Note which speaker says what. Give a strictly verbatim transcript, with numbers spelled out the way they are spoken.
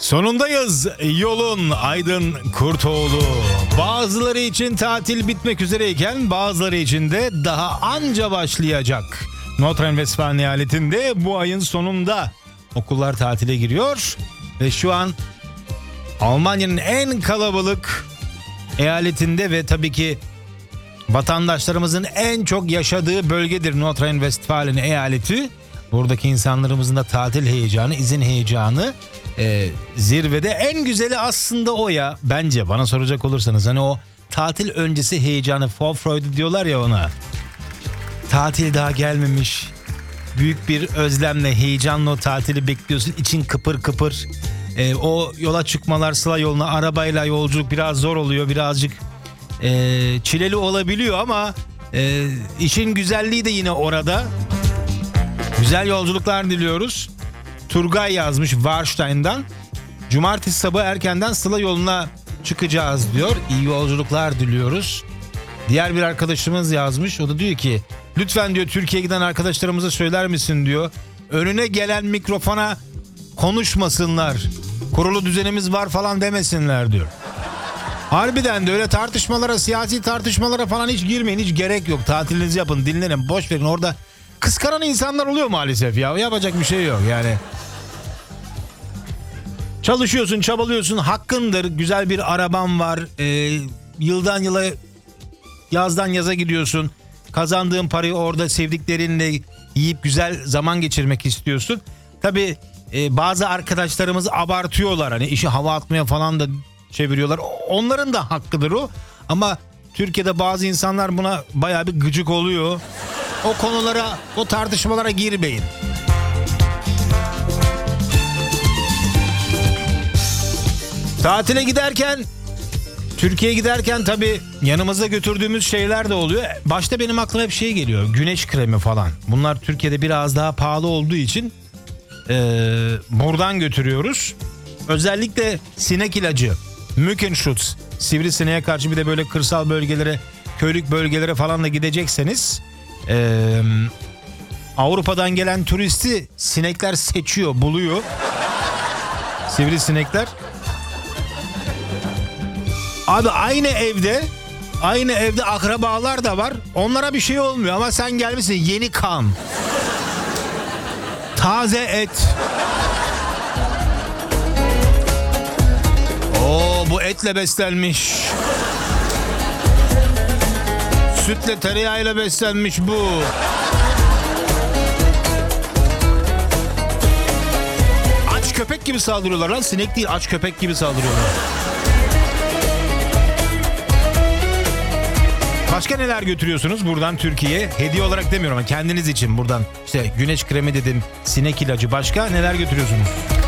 Speaker 1: Sonundayız. Yolun Aydın Kurtoğlu. Bazıları için tatil bitmek üzereyken bazıları için de daha anca başlayacak. Nordrhein-Westfalen eyaletinde bu ayın sonunda okullar tatile giriyor ve şu an Almanya'nın en kalabalık eyaletinde ve tabii ki vatandaşlarımızın en çok yaşadığı bölgedir Nordrhein-Westfalen eyaleti. Buradaki insanlarımızın da tatil heyecanı, izin heyecanı e, zirvede. En güzeli aslında o ya. Bence bana soracak olursanız hani o tatil öncesi heyecanı, Vorfreude diyorlar ya ona. Tatil daha gelmemiş. Büyük bir özlemle, heyecanla o tatili bekliyorsun. İçin kıpır kıpır. E, o yola çıkmalar, sıla yoluna arabayla yolculuk biraz zor oluyor. Birazcık e, çileli olabiliyor ama e, işin güzelliği de yine orada. Güzel yolculuklar diliyoruz. Turgay yazmış Warstein'dan. Cumartesi sabahı erkenden Sıla yoluna çıkacağız diyor. İyi yolculuklar diliyoruz. Diğer bir arkadaşımız yazmış. O da diyor ki lütfen diyor Türkiye'ye giden arkadaşlarımıza söyler misin diyor. Önüne gelen mikrofona konuşmasınlar. Kurulu düzenimiz var falan demesinler diyor. Harbiden de öyle tartışmalara, siyasi tartışmalara falan hiç girmeyin. Hiç gerek yok. Tatilinizi yapın, dinlenin, boş verin. Orada kıskanan insanlar oluyor maalesef ya. Yapacak bir şey yok yani. Çalışıyorsun, çabalıyorsun, hakkındır. Güzel bir araban var. Ee, yıldan yıla, yazdan yaza gidiyorsun. Kazandığın parayı orada sevdiklerinle yiyip güzel zaman geçirmek istiyorsun. Tabii e, bazı arkadaşlarımız abartıyorlar. Hani işi hava atmaya falan da çeviriyorlar. Onların da hakkıdır o. Ama Türkiye'de bazı insanlar buna bayağı bir gıcık oluyor. O konulara, o tartışmalara girmeyin. Tatile giderken, Türkiye'ye giderken tabii yanımıza götürdüğümüz şeyler de oluyor. Başta benim aklıma hep şey geliyor. Güneş kremi falan. Bunlar Türkiye'de biraz daha pahalı olduğu için ee, buradan götürüyoruz. Özellikle sinek ilacı, Mückenschutz, sivrisineğe karşı, bir de böyle kırsal bölgelere, köylük bölgelere falan da gidecekseniz Ee, Avrupa'dan gelen turisti sinekler seçiyor, buluyor. Sivrisinekler. Abi aynı evde, aynı evde akrabalar da var. Onlara bir şey olmuyor ama sen gelmişsin, yeni kan, taze et. Oo, bu etle beslenmiş. Sütle, tereyağıyla beslenmiş bu. Aç köpek gibi saldırıyorlar lan. Sinek değil, aç köpek gibi saldırıyorlar. Başka neler götürüyorsunuz buradan Türkiye'ye? Hediye olarak demiyorum ama kendiniz için buradan. İşte güneş kremi dedim, sinek ilacı. Başka neler götürüyorsunuz?